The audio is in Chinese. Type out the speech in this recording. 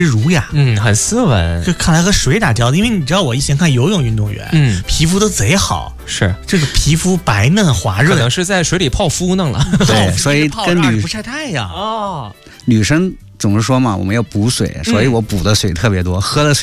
儒雅， 很斯文。 这看来和水打交道，因为你知道我以前看游泳运动员，皮肤都贼好， 是这个皮肤白嫩滑润， 可能是在水里泡芙弄了。 对，所以跟不晒太阳女生总是说嘛，我们要补水，所以我补的水特别多，喝的水